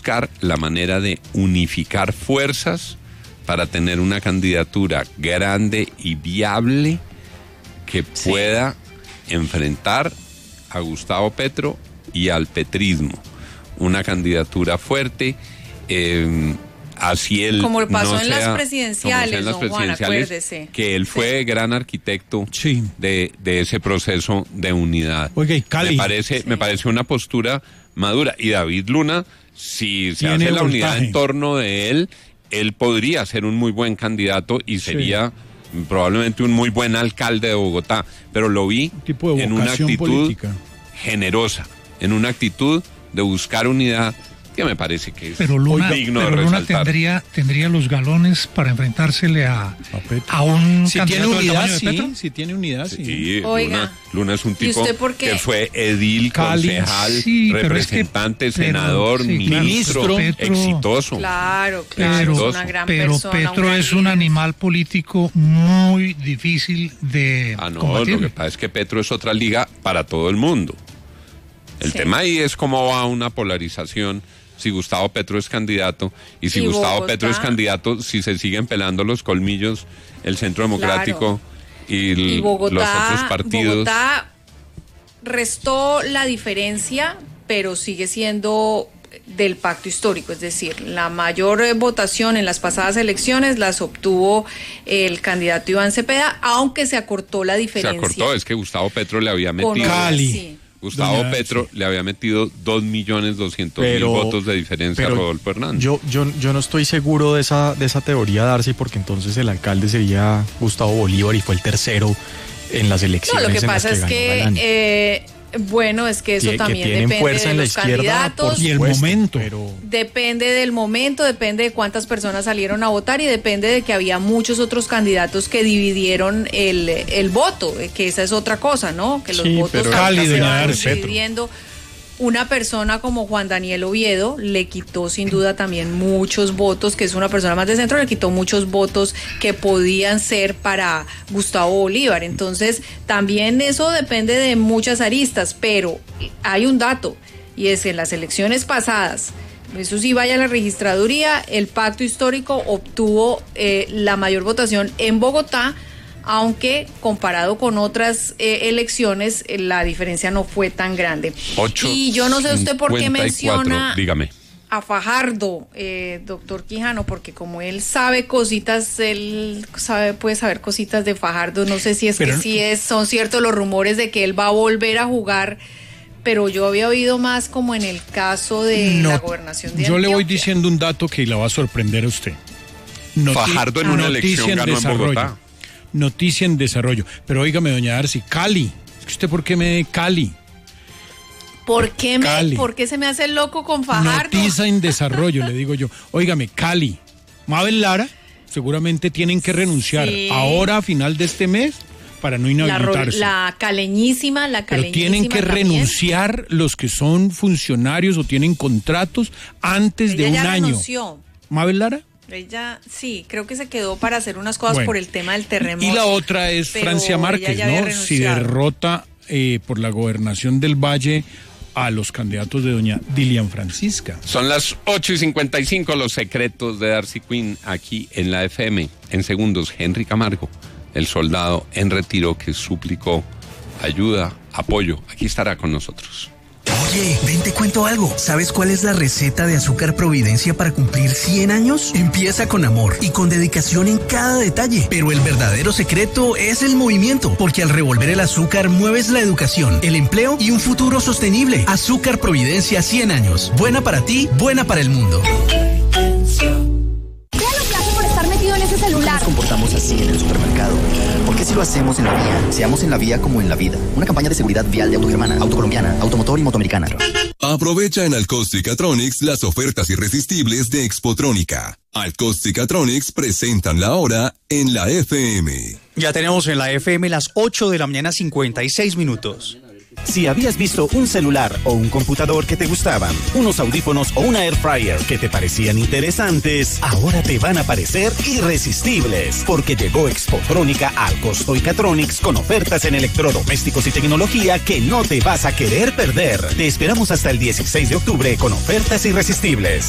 buscar la manera de unificar fuerzas para tener una candidatura grande y viable que pueda enfrentar a Gustavo Petro y al petrismo. Una candidatura fuerte, así él como pasó no en sea, las presidenciales, don Juan, acuérdese. Que él fue gran arquitecto de ese proceso de unidad. Oiga, y Cali. Me parece una postura madura. Y David Luna, si se hace la unidad en torno de él podría ser un muy buen candidato y sería probablemente un muy buen alcalde de Bogotá. Pero lo vi en una actitud política generosa, en una actitud de buscar unidad, que me parece que es digno de resaltar. Tendría los galones para enfrentársele a un candidato del tamaño de Petro. Si tiene unidad, sí. Sí, Luna es un tipo que fue edil, concejal, representante, senador, ministro, exitoso. Claro, es una gran persona. Pero Petro es un animal político muy difícil de combatir. Lo que pasa es que Petro es otra liga para todo el mundo. El tema ahí es cómo va una polarización si Gustavo Petro es candidato y si Gustavo Petro es candidato, si se siguen pelando los colmillos el Centro Democrático y Bogotá, los otros partidos. Bogotá restó la diferencia, pero sigue siendo del pacto histórico, es decir, la mayor votación en las pasadas elecciones las obtuvo el candidato Iván Cepeda, aunque se acortó la diferencia. Se acortó, es que Gustavo Petro le había metido... Gustavo Petro le había metido 2.200.000 votos de diferencia a Rodolfo Hernández. Yo no estoy seguro de esa teoría, Darcy, porque entonces el alcalde sería Gustavo Bolívar y fue el tercero en las elecciones. No, lo que pasa es que es que eso también depende de los candidatos y el momento. Depende del momento, depende de cuántas personas salieron a votar y depende de que había muchos otros candidatos que dividieron el voto, que esa es otra cosa, ¿no? Que los votos se van dividiendo. Una persona como Juan Daniel Oviedo le quitó sin duda también muchos votos, que es una persona más de centro, le quitó muchos votos que podían ser para Gustavo Bolívar. Entonces, también eso depende de muchas aristas, pero hay un dato, y es en las elecciones pasadas, eso sí, vaya a la registraduría, el pacto histórico obtuvo la mayor votación en Bogotá, aunque comparado con otras elecciones la diferencia no fue tan grande. Y yo no sé usted por qué menciona a Fajardo, doctor Quijano, porque como él sabe cositas, puede saber cositas de Fajardo. No sé si es son ciertos los rumores de que él va a volver a jugar, pero yo había oído más como en el caso de la gobernación de Antioquia. Yo le voy diciendo un dato que la va a sorprender a usted. Fajardo en una elección ganó en Bogotá. Noticia en desarrollo. Pero óigame, doña Darcy, Cali. Es que usted, ¿por qué me Cali? ¿Por qué se me hace loco con Fajardo? Noticia en desarrollo, le digo yo. Óigame, Cali. Mabel Lara seguramente tienen que renunciar ahora a final de este mes para no inhabilitarse. La caleñísima. Pero tienen que renunciar los que son funcionarios o tienen contratos antes de un año. Renunció. ¿Mabel Lara? Ella, sí, creo que se quedó para hacer unas cosas por el tema del terremoto. Y la otra es Francia Márquez, ¿no? Si derrota por la gobernación del Valle a los candidatos de doña Dilian Francisca. Son las 8:55, los secretos de Darcy Quinn aquí en la FM. En segundos, Henry Camargo, el soldado en retiro que suplicó ayuda, apoyo. Aquí estará con nosotros. Oye, ven, te cuento algo. ¿Sabes cuál es la receta de Azúcar Providencia para cumplir 100 años? Empieza con amor y con dedicación en cada detalle. Pero el verdadero secreto es el movimiento, porque al revolver el azúcar mueves la educación, el empleo y un futuro sostenible. Azúcar Providencia 100 años. Buena para ti, buena para el mundo. En ese celular. Nos comportamos así en el supermercado. ¿Por qué si lo hacemos en la vía? Seamos en la vía como en la vida. Una campaña de seguridad vial de Autogermana, Autocolombiana, Automotor y Motoamericana. Aprovecha en Alcostica-Tronics las ofertas irresistibles de Expotrónica. Alcostica-Tronics presentan la hora en la FM. Ya tenemos en la FM las 8 de la mañana 56 minutos. Si habías visto un celular o un computador que te gustaban, unos audífonos o una air fryer que te parecían interesantes, ahora te van a parecer irresistibles, porque llegó Expotrónica al Costoicatronics con ofertas en electrodomésticos y tecnología que no te vas a querer perder. Te esperamos hasta el 16 de octubre con ofertas irresistibles.